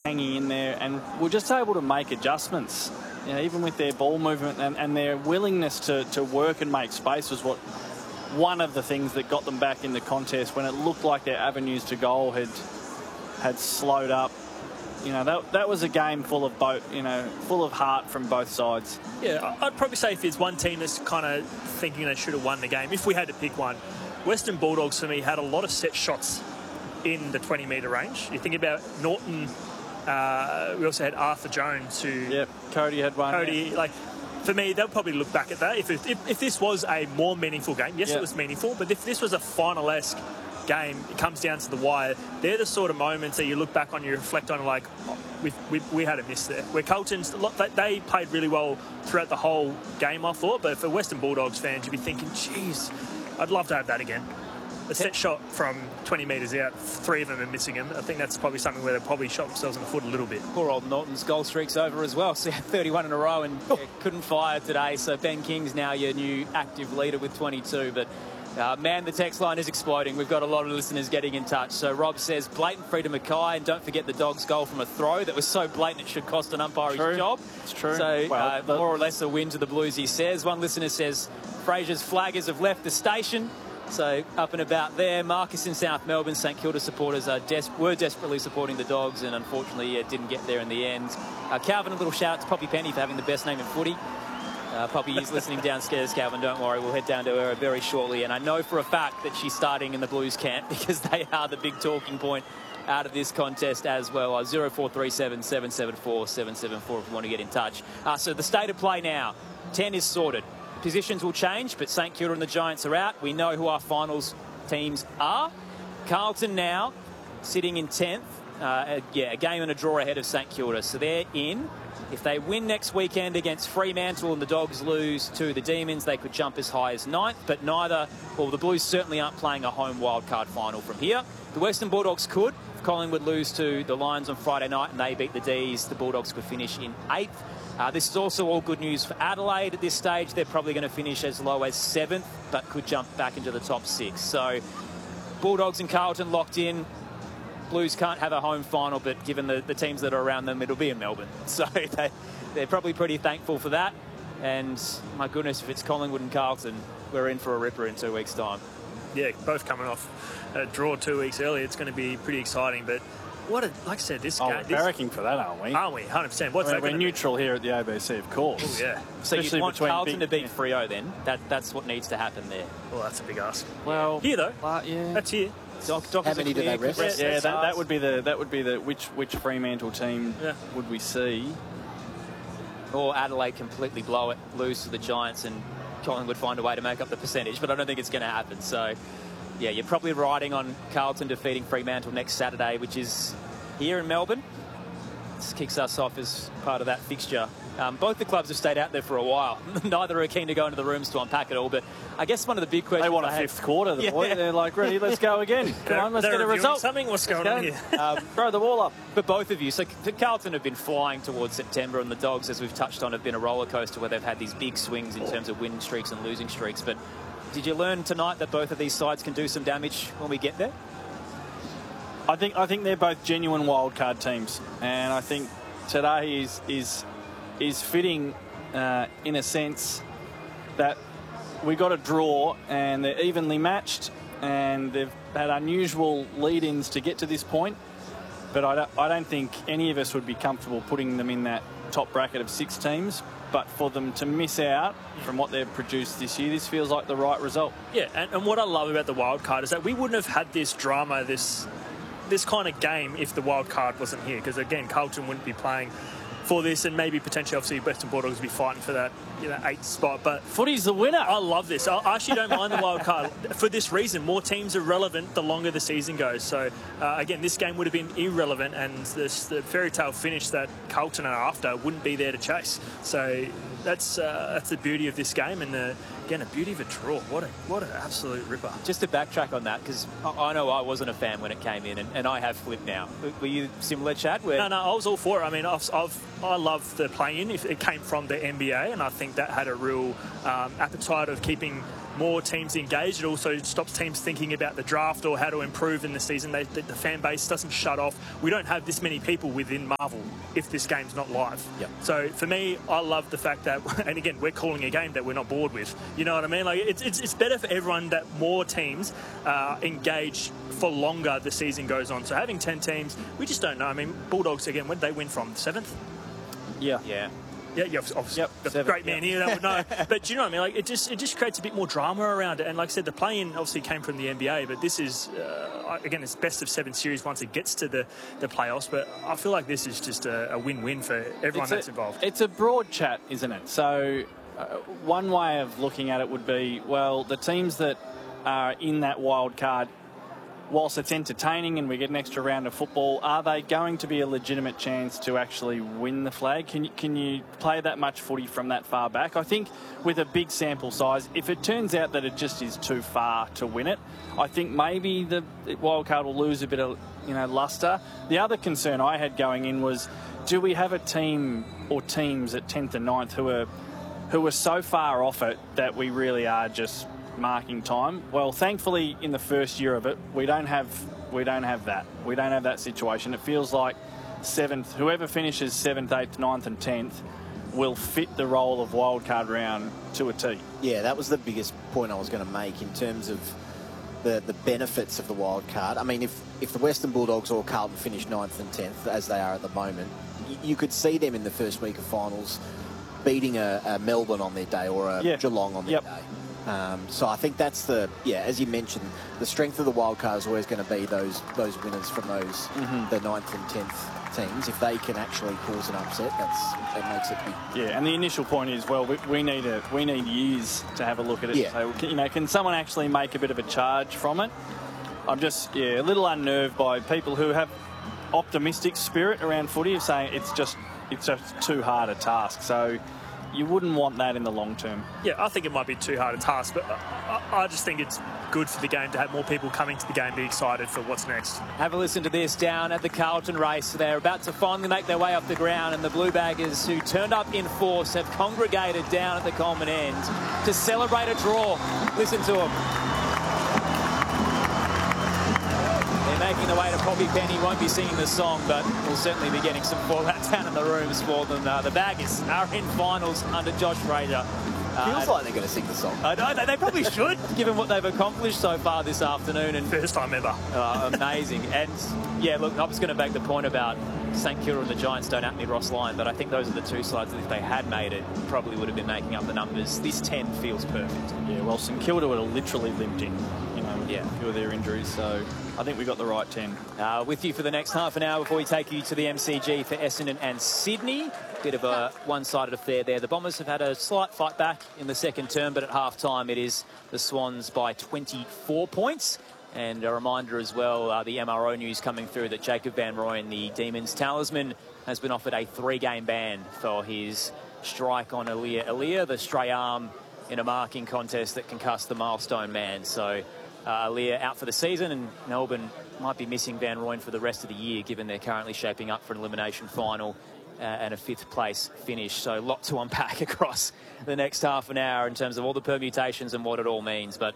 hanging in there and were just able to make adjustments. You know, even with their ball movement and their willingness to work and make space was one of the things that got them back in the contest when it looked like their avenues to goal had slowed up. You know, that was a game full of full of heart from both sides. Yeah, I'd probably say if there's one team that's kind of thinking they should have won the game, if we had to pick one, Western Bulldogs for me had a lot of set shots in the 20-metre range. You think about Norton. We also had Arthur Jones, who... Yep, Cody had one. Cody, like, for me, they'll probably look back at that. If this was a more meaningful game, yes, it was meaningful, but if this was a final-esque game, it comes down to the wire, they're the sort of moments that you look back on, you reflect on, like, we had a miss there. Where Carlton's, they played really well throughout the whole game, I thought, but for Western Bulldogs fans, you'd be thinking, geez, I'd love to have that again. A set shot from 20 metres out, 3 of them are missing him. I think that's probably something where they probably shot themselves in the foot a little bit. Poor old Norton's goal streak's over as well. So 31 in a row and couldn't fire today. So Ben King's now your new active leader with 22. But man, the text line is exploding. We've got a lot of listeners getting in touch. So Rob says, blatant free to Mackay, and don't forget the Dogs' goal from a throw that was so blatant it should cost an umpire his job. It's true. So more or less a win to the Blues, he says. One listener says, Fraser's flaggers have left the station. So up and about there. Marcus in South Melbourne, St Kilda supporters were desperately supporting the Dogs and unfortunately didn't get there in the end. Calvin, a little shout out to Poppy Penny for having the best name in footy. Poppy is listening downstairs, Calvin, don't worry, we'll head down to her very shortly. And I know for a fact that she's starting in the Blues camp because they are the big talking point out of this contest as well. 0437 774 774 if you want to get in touch. So the state of play now, 10 is sorted. Positions will change, but St Kilda and the Giants are out. We know who our finals teams are. Carlton now sitting in 10th. A game and a draw ahead of St Kilda. So they're in. If they win next weekend against Fremantle and the Dogs lose to the Demons, they could jump as high as 9th. But the Blues certainly aren't playing a home wildcard final from here. The Western Bulldogs could. If Collingwood lose to the Lions on Friday night and they beat the D's, the Bulldogs could finish in 8th. This is also all good news for Adelaide at this stage. They're probably going to finish as low as 7th, but could jump back into the top 6. So Bulldogs and Carlton locked in. Blues can't have a home final, but given the teams that are around them, it'll be in Melbourne. So they're probably pretty thankful for that. And my goodness, if it's Collingwood and Carlton, we're in for a ripper in 2 weeks' time. Yeah, both coming off a draw 2 weeks earlier. It's going to be pretty exciting, but... like I said, this game... we're barracking for that, aren't we? Aren't we? 100%. We're neutral here at the ABC, of course. Oh, yeah. So you want Carlton to beat Freo then? That's what needs to happen there. Well, that's a big ask. Well... Here, though. Yeah. That's here. How many do they rest? Yeah, that would be the which Fremantle team would we see? Or Adelaide completely blow it, lose to the Giants, and Collingwood find a way to make up the percentage, but I don't think it's going to happen. So, yeah, you're probably riding on Carlton defeating Fremantle next Saturday, which is here in Melbourne. This kicks us off as part of that fixture. Both the clubs have stayed out there for a while. Neither are keen to go into the rooms to unpack it all, but I guess one of the big questions... They want a fifth quarter, boy. They're like, ready, let's go again. Come on, let's get a result. What's going on here? Throw the ball up. But both of you, so Carlton have been flying towards September, and the Dogs, as we've touched on, have been a roller coaster where they've had these big swings in terms of winning streaks and losing streaks. But did you learn tonight that both of these sides can do some damage when we get there? I think they're both genuine wildcard teams, and I think today is fitting in a sense that we got a draw and they're evenly matched and they've had unusual lead-ins to get to this point. But I don't think any of us would be comfortable putting them in that top bracket of 6 teams. But for them to miss out from what they've produced this year, this feels like the right result. Yeah, and what I love about the wild card is that we wouldn't have had this drama, this kind of game if the wild card wasn't here. Because again, Carlton wouldn't be playing for this, and maybe potentially, obviously, Western Bulldogs would be fighting for that 8th spot. But footy's the winner. I love this. I actually don't mind the wild card for this reason. More teams are relevant the longer the season goes. So again, this game would have been irrelevant, and the fairy tale finish that Carlton are after wouldn't be there to chase. So that's the beauty of this game, and again, a beauty of a draw. What an absolute ripper. Just to backtrack on that, because I know I wasn't a fan when it came in, and I have flipped now. Were you similar, Chad? No, I was all for it. I mean, I love the play-in if it came from the NBA, and I think that had a real appetite of keeping more teams engaged. It also stops teams thinking about the draft or how to improve in the season. The fan base doesn't shut off. We don't have this many people within Marvel if this game's not live. Yep. So for me, I love the fact that, and again, we're calling a game that we're not bored with. You know what I mean? Like it's better for everyone that more teams engage for longer the season goes on. So having 10 teams, we just don't know. I mean, Bulldogs, again, when did they win from? 7th? Yeah. Yeah, obviously. Yep, The great man here that would know. But do you know what I mean? Like, it just creates a bit more drama around it. And like I said, the play-in obviously came from the NBA, but this is, again, it's best of 7 series once it gets to the playoffs. But I feel like this is just a win-win for everyone that's involved. It's a broad chat, isn't it? So one way of looking at it would be, well, the teams that are in that wild card, whilst it's entertaining and we get an extra round of football, are they going to be a legitimate chance to actually win the flag? Can you play that much footy from that far back? I think with a big sample size, if it turns out that it just is too far to win it, I think maybe the wildcard will lose a bit of lustre. The other concern I had going in was, do we have a team or teams at 10th and 9th who are so far off it that we really are just marking time? Well, thankfully, in the first year of it, we don't have that. We don't have that situation. It feels like 7th, whoever finishes 7th, 8th, 9th and 10th will fit the role of wildcard round to a T. Yeah, that was the biggest point I was going to make in terms of the benefits of the wildcard. I mean, if the Western Bulldogs or Carlton finish 9th and 10th, as they are at the moment, you could see them in the first week of finals beating a Melbourne on their day or a Geelong on their day. So I think that's as you mentioned, the strength of the wildcard is always going to be those winners from those the 9th and 10th teams. If they can actually cause an upset, that makes it big. Yeah, and the initial point is, well, we need years to have a look at it. Yeah. So, can someone actually make a bit of a charge from it? I'm just a little unnerved by people who have optimistic spirit around footy of saying it's just too hard a task. So you wouldn't want that in the long term. Yeah, I think it might be too hard a task, but I just think it's good for the game to have more people coming to the game, be excited for what's next. Have a listen to this down at the Carlton race. They're about to finally make their way off the ground, and the Blue Baggers, who turned up in force, have congregated down at the Coleman end to celebrate a draw. Listen to them. Making the way to Poppy Penny. Won't be singing the song, but we'll certainly be getting some fallout down in the rooms for them. The Baggers are in finals under Josh Fraser. Feels like they're going to sing the song. I know, they probably should, given what they've accomplished so far this afternoon. And first time ever. Amazing. And yeah, look, I was going to make the point about St Kilda and the Giants don't out me Ross Lyon, but I think those are the two sides that if they had made it, probably would have been making up the numbers. This 10 feels perfect. Yeah, well, St Kilda would have literally limped in, with a few of their injuries, so I think we got the right 10. With you for the next half an hour before we take you to the MCG for Essendon and Sydney. Bit of a one-sided affair there. The Bombers have had a slight fight back in the second term, but at half-time it is the Swans by 24 points. And a reminder as well, the MRO news coming through that Jacob Van Rooyen, the Demons talisman, has been offered a 3-game ban for his strike on Aaliyah, the stray arm in a marking contest that concussed the milestone man. So Aaliyah out for the season, and Melbourne might be missing Van Rooyen for the rest of the year, given they're currently shaping up for an elimination final and a 5th place finish. So a lot to unpack across the next half an hour in terms of all the permutations and what it all means. But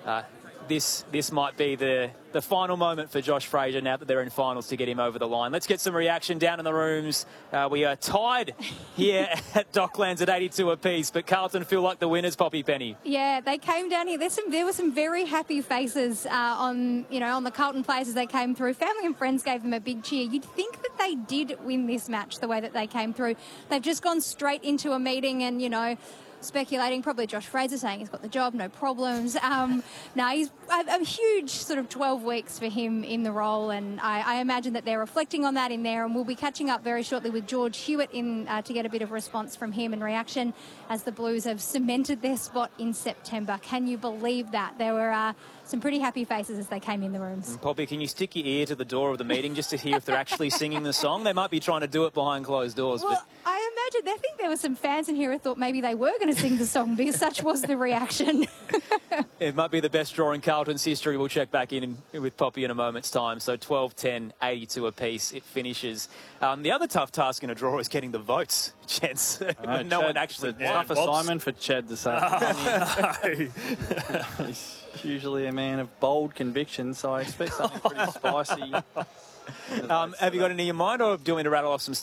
this might be the final moment for Josh Fraser now that they're in finals to get him over the line. Let's get some reaction down in the rooms. We are tied here at Docklands at 82 apiece, but Carlton feel like the winners, Poppy Penny. Yeah, they came down here. There were some very happy faces on the Carlton players as they came through. Family and friends gave them a big cheer. You'd think that they did win this match the way that they came through. They've just gone straight into a meeting and, speculating, probably Josh Fraser saying he's got the job, no problems. He's a huge sort of 12 weeks for him in the role, and I imagine that they're reflecting on that in there, and we'll be catching up very shortly with George Hewitt to get a bit of response from him and reaction as the Blues have cemented their spot in September. Can you believe that? There were some pretty happy faces as they came in the rooms. Poppy, can you stick your ear to the door of the meeting just to hear if they're actually singing the song? They might be trying to do it behind closed doors. Well, I I think there were some fans in here who thought maybe they were going to sing the song because such was the reaction. It might be the best draw in Carlton's history. We'll check back in with Poppy in a moment's time. So 12-10, 82 apiece. It finishes. The other tough task in a draw is getting the votes, gents. No one actually It's a tough assignment for Chad to say. He's usually a man of bold convictions, so I expect something pretty spicy. Have you got any in your mind, or do you want me to rattle off some